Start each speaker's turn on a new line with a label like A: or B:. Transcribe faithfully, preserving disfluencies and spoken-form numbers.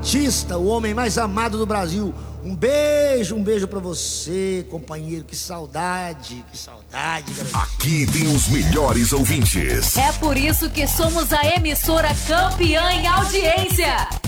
A: Batista, o homem mais amado do Brasil. Um beijo, um beijo pra você, companheiro. Que saudade, que saudade, garotinho.
B: Aqui tem os melhores ouvintes.
C: É por isso que somos a emissora campeã em audiência.